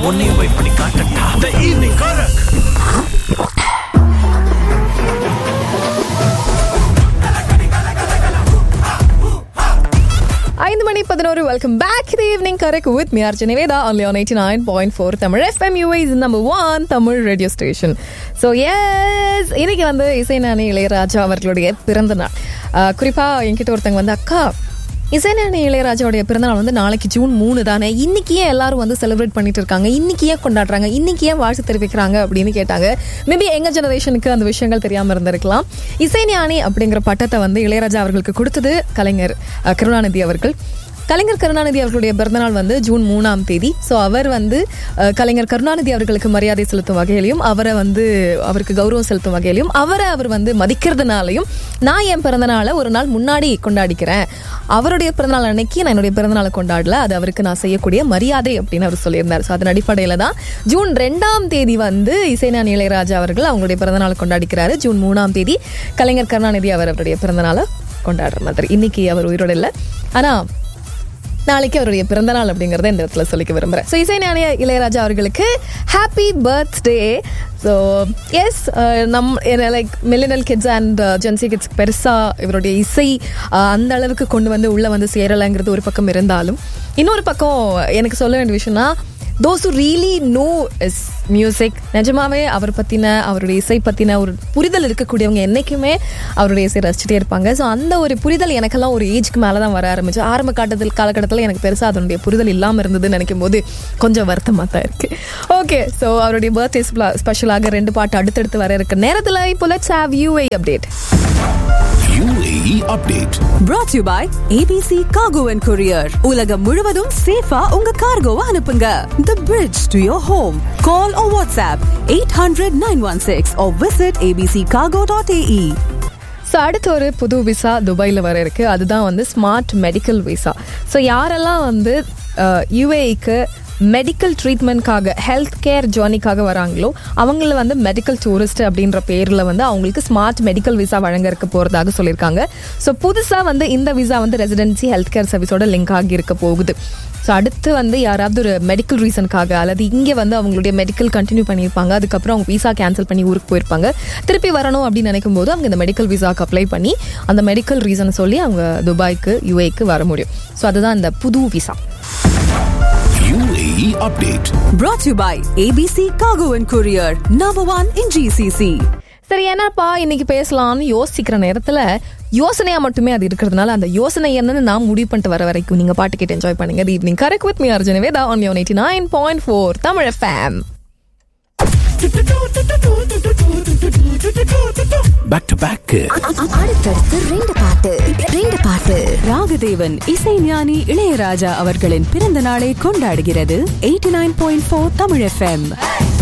உன்னையும் வெயிட் பண்ணி காட்டட்டா. The evening Karak. 5:11. Welcome back to the evening Karak with me Arjun Niveda only on 89.4 Tamil FM UA's number 1 Tamil radio station. So yes, இன்னைக்கு வந்து இசைஞானி இளையராஜா அவர்களுடைய பிறந்த நாள். குறிப்பா என்கிட்ட ஒருத்தங்க வந்து அக்கா இசைஞானி இளையராஜாவுடைய பிறந்தநாள் வந்து நாளைக்கு ஜூன் 3 தானே, இன்னைக்கு ஏன் எல்லாரும் வந்து செலிப்ரேட் பண்ணிட்டு இருக்காங்க, இன்னைக்கு ஏன் கொண்டாடுறாங்க, இன்னைக்கு ஏன் வாழ்த்து தெரிவிக்கிறாங்க அப்படின்னு கேட்டாங்க. மேபி எங்க ஜெனரேஷனுக்கு அந்த விஷயங்கள் தெரியாம இருந்திருக்கலாம். இசைஞானி அப்படிங்கிற பட்டத்தை வந்து இளையராஜா அவர்களுக்கு கொடுத்தது கலைஞர் கருணாநிதி அவர்கள். கலைஞர் கருணாநிதி அவர்களுடைய பிறந்தநாள் வந்து ஜூன் 3 ஸோ அவர் வந்து கலைஞர் கருணாநிதி அவர்களுக்கு மரியாதை செலுத்தும் வகையிலையும் அவரை வந்து அவருக்கு கௌரவம் செலுத்தும் வகையிலையும் அவர் வந்து மதிக்கிறதுனாலையும் நான் என் பிறந்தநாளை ஒரு நாள் முன்னாடி கொண்டாடிக்கிறேன். அவருடைய பிறந்தநாள் அன்னைக்கு நான் என்னுடைய பிறந்தநாளை கொண்டாடல, அது அவருக்கு நான் செய்யக்கூடிய மரியாதை அப்படின்னு அவர் சொல்லியிருந்தார். ஸோ அதன் அடிப்படையில் தான் ஜூன் 2 வந்து இசைஞானி இளையராஜா அவர்கள் அவங்களுடைய பிறந்தநாளை கொண்டாடிக்கிறாரு. ஜூன் 3 கலைஞர் கருணாநிதி அவருடைய பிறந்தநாளை கொண்டாடுற மாதிரி. இன்னைக்கு அவர் உயிரோட இல்லை, ஆனால் நாளைக்கு அவருடைய பிறந்தநாள் அப்படிங்கறத இந்த இடத்துல சொல்லிக்க விரும்புறேன். ஸோ இசைஞானி இளையராஜா அவர்களுக்கு happy birthday. So S, like millennial kids and gen Z kids பெருசாக இவருடைய இசை அந்த அளவுக்கு கொண்டு வந்து உள்ளே வந்து சேரலைங்கிறது ஒரு பக்கம் இருந்தாலும், இன்னொரு பக்கம் எனக்கு சொல்ல வேண்டிய விஷயம்னா those who really know his music, நிஜமாவே அவர் பற்றின அவருடைய இசை பற்றின ஒரு புரிதல் இருக்கக்கூடியவங்க என்றைக்குமே அவருடைய இசை ரசிச்சுட்டே இருப்பாங்க. ஸோ அந்த ஒரு புரிதல் எனக்கெல்லாம் ஒரு ஏஜ்க்கு மேலே தான் வர ஆரம்பிச்சு. ஆரம்ப காலகட்டத்தில் எனக்கு பெருசாக அதனுடைய புரிதல் இல்லாமல் இருந்ததுன்னு நினைக்கும் போது கொஞ்சம் வருத்தமாக தான் இருக்குது. ஓகே, ஸோ அவருடைய பர்த்டே ஸ்பெஷலாக 2 பாட்டு அடுத்தடுத்து வர இருக்க நேரத்தில் இப்போ let's have UAE update. UAE update brought to you by ABC Cargo and Courier. உலகம் முழுவதும் சேஃபா உங்க கார்கோவை அனுப்புங்க. The bridge to your home. Call or WhatsApp 800-916 or visit abccargo.ae. So அடுத்து ஒரு புது விசா துபாயில் வர இருக்கு. அதுதான் வந்து ஸ்மார்ட் மெடிக்கல் விசா. ஸோ யாரெல்லாம் வந்து UAEக்கு மெடிக்கல் ட்ரீட்மெண்ட்காக ஹெல்த் கேர் ஜேர்னிக்காக வராங்களோ அவங்கள வந்து மெடிக்கல் டூரிஸ்ட் அப்படின்ற பேரில் வந்து அவங்களுக்கு ஸ்மார்ட் மெடிக்கல் விசா வழங்க இருக்க போகிறதாக சொல்லியிருக்காங்க. ஸோ புதுசாக வந்து இந்த விசா வந்து ரெசிடென்சி ஹெல்த் கேர் சர்வீஸோட லிங்க் ஆகி இருக்க போகுது. ஸோ அடுத்து வந்து யாராவது ஒரு மெடிக்கல் ரீசனுக்காக அல்லது இங்கே வந்து அவங்களுடைய மெடிக்கல் கண்டினியூ பண்ணியிருப்பாங்க, அதுக்கப்புறம் அவங்க விசா கேன்சல் பண்ணி ஊருக்கு போயிருப்பாங்க, திருப்பி வரணும் அப்படின்னு நினைக்கும் போது அவங்க இந்த மெடிக்கல் விசாவுக்கு அப்ளை பண்ணி அந்த மெடிக்கல் ரீசனை சொல்லி அவங்க துபாய்க்கு UAEக்கு வர முடியும். ஸோ அதுதான் இந்த புது visa. UAE update brought to you by ABC Cargo and Courier, number 1 in GCC. சரி, என்னப்பா இன்னைக்கு பேசலாம்னு யோசிக்கிற நேரத்தில் யோசனையா மட்டுமே அது இருக்கிறதுனால அந்த யோசனை என்னன்னு நான் முடிவு பண்ணிட்டு வர வரைக்கும் நீங்க பாட்டு கேட்டு என்ஜாய் பண்ணுங்க. The evening Karak with me Arjun Niveda on 89.4 Tamil FM. back to back. அடுத்தடுத்து 2 பாட்டு. ராகதேவன் இசைஞானி இளையராஜா அவர்களின் பிறந்த நாளை கொண்டாடுகிறது 89.4 Tamil FM.